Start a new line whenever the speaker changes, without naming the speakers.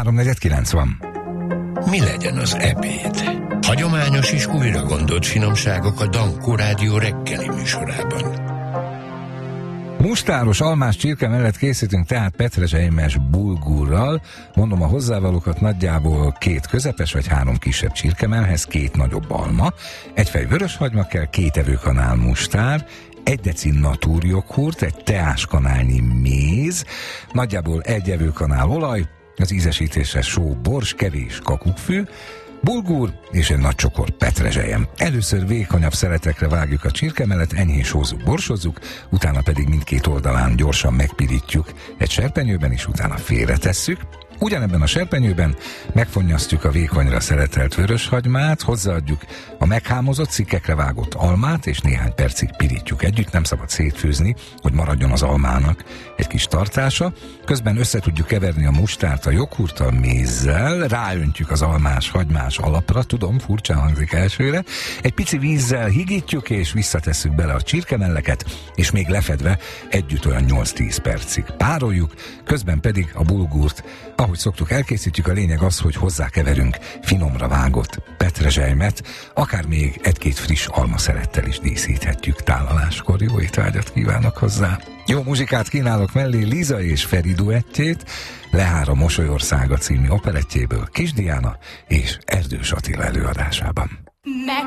3:49 van.
Mi legyen az ebéd? Hagyományos és újra gondolt finomságok a Dankó Rádió reggeli műsorában.
Mustáros almás csirke mellett készítünk tehát petrezselymes bulgurral. Mondom a hozzávalókat: nagyjából 2 közepes vagy 3 kisebb csirkemelhez 2 nagyobb alma, 1 fej vöröshagyma kell, 2 evőkanál mustár, 1 deci natúrjoghurt, 1 teáskanálnyi méz, nagyjából 1 evőkanál olaj, az ízesítésre só, bors, kevés kakukkfű, bulgur és egy nagy csokor petrezselyem. Először vékonyabb szeletekre vágjuk a csirkemelet, enyhén sózzuk, borsozzuk, utána pedig mindkét oldalán gyorsan megpirítjuk egy serpenyőben, és utána félretesszük. Ugyanebben a serpenyőben megfonnyasztjuk a vékonyra szeletelt vöröshagymát, hozzáadjuk a meghámozott, szikkekre vágott almát, és néhány percig pirítjuk együtt, nem szabad szétfőzni, hogy maradjon az almának egy kis tartása. Közben össze tudjuk keverni a mustárt a joghurttal, mézzel, ráöntjük az almás, hagymás alapra, tudom, furcsa hangzik elsőre, egy pici vízzel higítjuk, és visszatesszük bele a csirkemelleket, és még lefedve együtt olyan 8-10 percig pároljuk, közben pedig a bulgurt, ahogy szoktuk, elkészítjük. A lényeg az, hogy hozzákeverünk finomra vágott petrezselymet, akár még 1-2 friss almaszelettel is díszíthetjük tálaláskor. Jó étvágyat kívánok hozzá! Jó muzsikát kínálok mellé Liza és Feri duettjét, Lehár a Mosolyországa című operettjéből, Kis Diana és Erdős Attila előadásában.